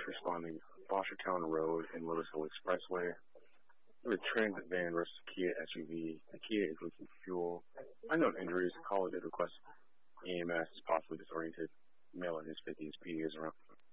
responding Boshertown Road and Louisville Expressway. The transit van versus Kia SUV. The Kia is leaking fuel. Unknown injuries. Caller did request EMS is possibly disoriented. Male in his 50s. P is around